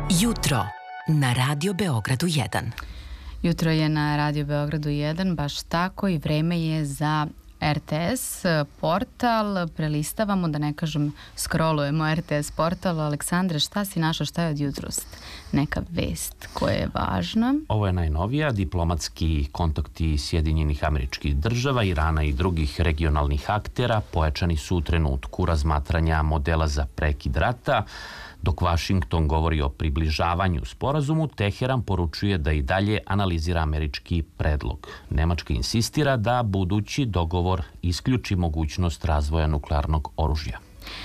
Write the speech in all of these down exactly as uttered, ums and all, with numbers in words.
Jutro na Radio Beogradu jedan. Jutro je na Radio Beogradu jedan, baš tako, i vreme je za R T S portal. Prelistavamo, da ne kažem scrollujemo R T S portal. Aleksandre, šta si našao, šta je od jutros neka vest koja je važna? Ovo je najnovija. Diplomatski kontakti Sjedinjenih Američkih Država, Irana i drugih regionalnih aktera pojačani su u trenutku razmatranja modela za prekid rata. Dok Vašington govori o približavanju sporazumu, Teheran poručuje da i dalje analizira američki predlog. Nemačka insistira da budući dogovor isključi mogućnost razvoja nuklearnog oružja.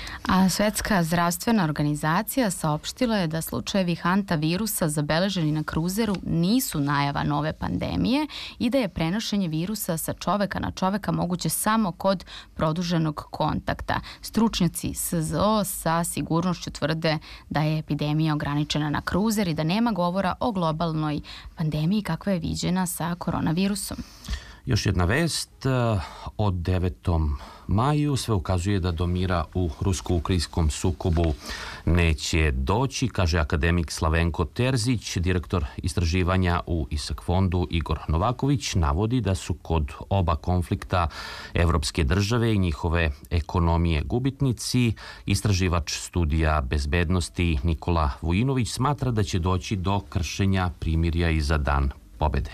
A Svetska zdravstvena organizacija saopštila je da slučajevi hantavirusa zabeleženi na kruzeru nisu najava nove pandemije i da je prenošenje virusa sa čoveka na čoveka moguće samo kod produženog kontakta. Stručnjaci S Z O sa sigurnošću tvrde da je epidemija ograničena na kruzer i da nema govora o globalnoj pandemiji kakva je viđena sa koronavirusom. Još jedna vest o devetom maju. Sve ukazuje da do mira u rusko-ukrajinskom sukobu neće doći, kaže akademik Slavenko Terzić. Direktor istraživanja u Isak fondu Igor Novaković navodi da su kod oba konflikta evropske države i njihove ekonomije gubitnici. Istraživač studija bezbednosti Nikola Vujinović smatra da će doći do kršenja primirja i za dan pobede.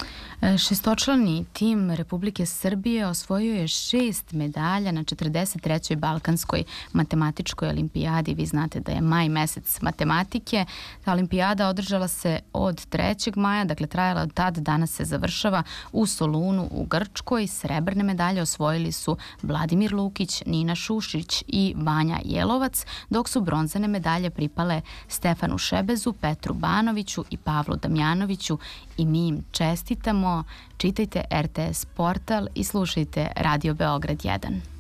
Šestočlani tim Republike Srbije osvojio je šest medalja na četrdeset trećoj Balkanskoj matematičkoj olimpijadi. Vi znate da je maj mesec matematike. Ta olimpijada održala se od trećeg maja, dakle trajala od tad, danas se završava u Solunu u Grčkoj. Srebrne medalje osvojili su Vladimir Lukić, Nina Šušić i Vanja Jelovac, dok su bronzane medalje pripale Stefanu Šebezu, Petru Banoviću i Pavlu Damjanoviću i mi im čestitamo. Čitajte R T S portal i slušajte Radio Beograd jedan.